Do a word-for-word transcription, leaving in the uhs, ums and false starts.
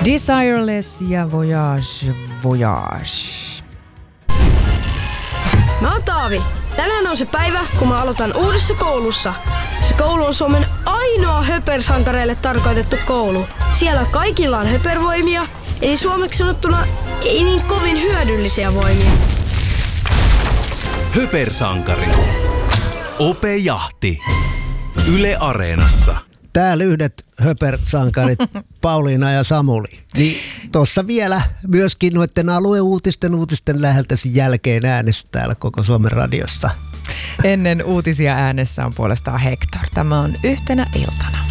Desireless ja Voyage, Voyage. Mä oon Taavi. Tänään on se päivä, kun mä aloitan uudessa koulussa. Se koulu on Suomen ainoa höpersankareille tarkoitettu koulu. Siellä kaikilla on höpervoimia, eli suomeksi sanottuna ei niin kovin hyödyllisiä voimia. Höpersankari. Ope Jahti. Yle Areenassa. Täällä yhdet höpersankarit Pauliina ja Samuli. Niin tossa vielä myöskin noiden alueuutisten uutisten läheltäsi jälkeen äänessä täällä koko Suomen radiossa. Ennen uutisia äänessä on puolestaan Hector. Tämä on Yhtenä iltana.